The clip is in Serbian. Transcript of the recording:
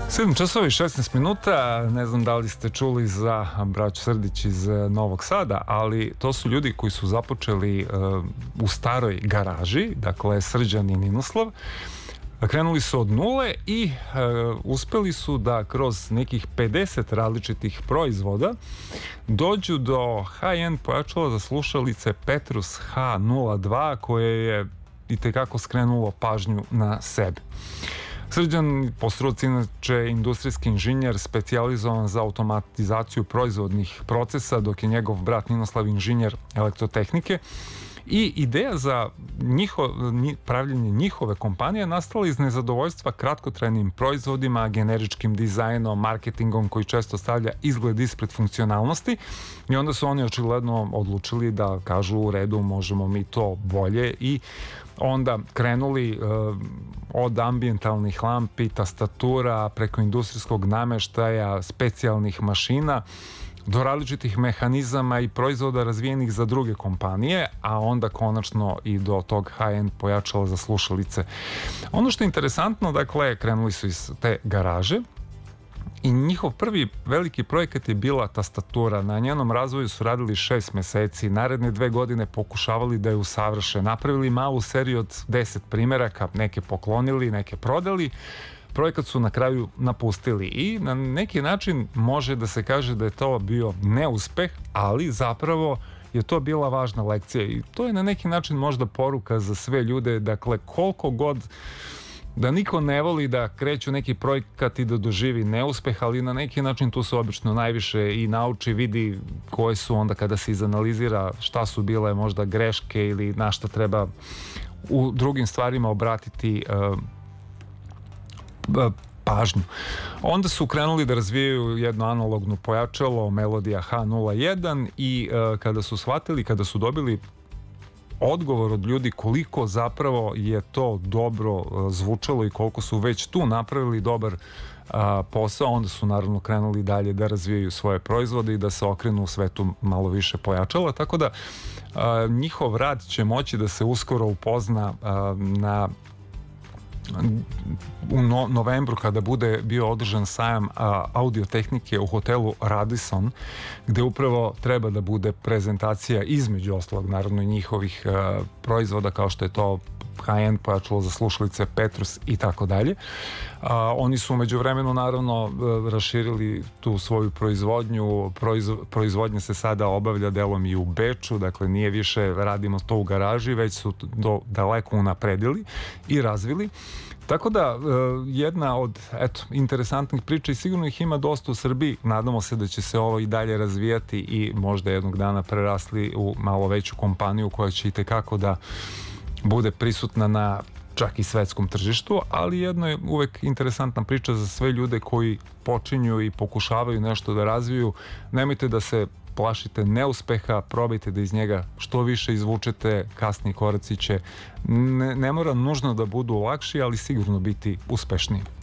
7 časova i 16 minuta, ne znam da li ste čuli za braću Srdić iz Novog Sada, ali to su ljudi koji su započeli u staroj garaži, dakle Srđan i Ninoslav. Krenuli su od nule i uspeli su da kroz nekih 50 različitih proizvoda dođu do high-end pojačala za slušalice Petrus H02 koje je itekako skrenulo pažnju na sebe. Srđan po struci inače industrijski inženjer specijalizovan za automatizaciju proizvodnih procesa, dok je njegov brat Ninoslav inženjer elektrotehnike. I ideja za pravljenje njihove kompanije nastala iz nezadovoljstva kratkotrajnim proizvodima, generičkim dizajnom, marketingom koji često stavlja izgled ispred funkcionalnosti, i onda su oni očigledno odlučili da kažu u redu, možemo mi to bolje, i onda krenuli od ambijentalnih lampi, tastatura, preko industrijskog nameštaja, specijalnih mašina, do različitih mehanizama i proizvoda razvijenih za druge kompanije, a onda konačno i do tog high-end pojačala za slušalice. Ono što je interesantno, dakle, krenuli su iz te garaže i njihov prvi veliki projekat je bila tastatura. Na njenom razvoju su radili 6 meseci, naredne 2 godine pokušavali da je usavrše, napravili malu seriju od 10 primjeraka, neke poklonili, neke prodali. Projekat su na kraju napustili i na neki način može da se kaže da je to bio neuspeh, ali zapravo je to bila važna lekcija i to je na neki način možda poruka za sve ljude. Dakle, koliko god da niko ne voli da kreću neki projekat i da doživi neuspeh, ali na neki način tu se obično najviše i nauči, vidi koje su onda kada se izanalizira šta su bile možda greške ili na šta treba u drugim stvarima obratiti pažnju. Onda su krenuli da razvijaju jedno analogno pojačalo Melodija H01 i kada su shvatili, kada su dobili odgovor od ljudi koliko zapravo je to dobro zvučalo i koliko su već tu napravili dobar posao, onda su naravno krenuli dalje da razvijaju svoje proizvode i da se okrenu u svetu malo više pojačala, tako da njihov rad će moći da se uskoro upozna u novembru kada bude bio održan sajam audiotehnike u hotelu Radisson, gde upravo treba da bude prezentacija između ostalog naravno njihovih proizvoda kao što je to high-end pojačalo za slušalice Petrus i tako dalje. Oni su umeđu vremenu naravno raširili tu svoju proizvodnju. Proizvodnja se sada obavlja delom i u Beču, dakle nije više radimo to u garaži, već su daleko unapredili i razvili. Tako da, jedna od interesantnih priča i sigurno ih ima dosta u Srbiji. Nadamo se da će se ovo i dalje razvijati i možda jednog dana prerasli u malo veću kompaniju koja će itekako da bude prisutna na čak i svetskom tržištu, ali jedno je uvek interesantna priča za sve ljude koji počinju i pokušavaju nešto da razviju. Nemojte da se plašite neuspeha, probajte da iz njega što više izvučete, kasni koraci će ne mora nužno da budu lakši, ali sigurno biti uspešniji.